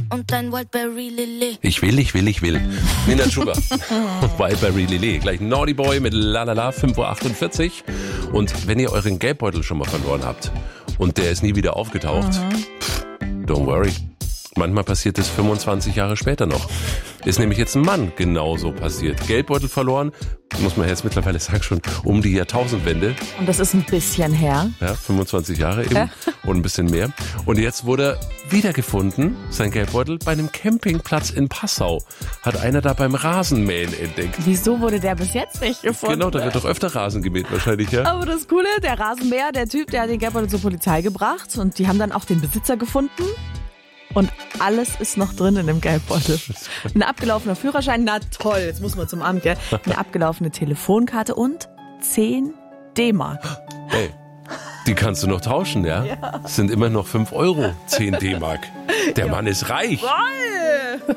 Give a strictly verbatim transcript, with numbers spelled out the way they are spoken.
und dein Wildberry Lilly. Ich will, ich will, ich will. Nina Chuba. Wildberry Lilly. Gleich Naughty Boy mit Lalala, fünf Uhr achtundvierzig. Und wenn ihr euren Geldbeutel schon mal verloren habt und der ist nie wieder aufgetaucht, pff, don't worry. Manchmal passiert es fünfundzwanzig Jahre später noch. Ist nämlich jetzt ein Mann genauso passiert. Geldbeutel verloren, muss man jetzt mittlerweile sagen, schon um die Jahrtausendwende. Und das ist ein bisschen her. Ja, fünfundzwanzig Jahre eben und ein bisschen mehr. Und jetzt wurde er wiedergefunden, sein Geldbeutel, bei einem Campingplatz in Passau. Hat einer da beim Rasenmähen entdeckt. Wieso wurde der bis jetzt nicht gefunden? Genau, da wird doch öfter Rasen gemäht wahrscheinlich, ja? Aber das Coole, der Rasenmäher, der Typ, der hat den Geldbeutel zur Polizei gebracht und die haben dann auch den Besitzer gefunden. Und alles ist noch drin in dem Geldbeutel. Ein abgelaufener Führerschein, na toll, jetzt muss man zum Amt, gell? Eine abgelaufene Telefonkarte und zehn D-Mark. Hey, die kannst du noch tauschen, ja? Ja. Das sind immer noch fünf Euro, zehn D-Mark. Der Mann ist reich. Voll!